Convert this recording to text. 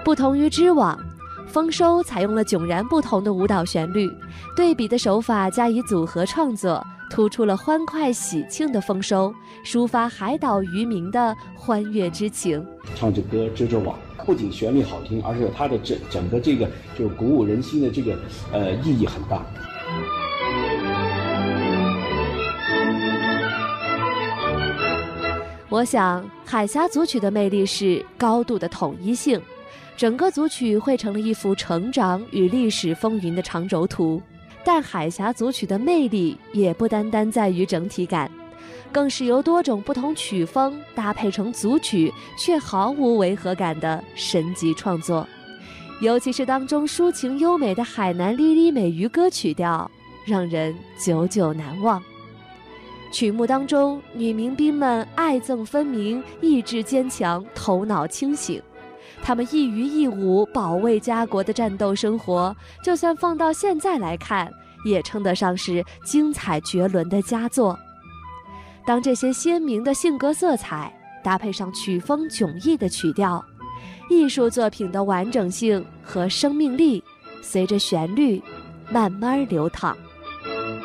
不同于织网，丰收采用了迥然不同的舞蹈旋律，对比的手法加以组合创作，突出了欢快喜庆的丰收，抒发海岛渔民的欢悦之情。 唱着歌织着网，不仅旋律好听，而且它的整个这个就是鼓舞人心的这个意义很大。 我想海峡组曲的魅力是高度的统一性，整个组曲绘成了一幅成长与历史风云的长轴图。但海峡组曲的魅力也不单单在于整体感，更是由多种不同曲风搭配成组曲却毫无违和感的神级创作。尤其是当中抒情优美的海南哩哩美渔歌曲调，让人久久难忘。曲目当中，女民兵们爱憎分明，意志坚强，头脑清醒。他们一鱼一舞保卫家国的战斗生活，就算放到现在来看，也称得上是精彩绝伦的佳作。当这些鲜明的性格色彩搭配上曲风迥异的曲调，艺术作品的完整性和生命力随着旋律慢慢流淌。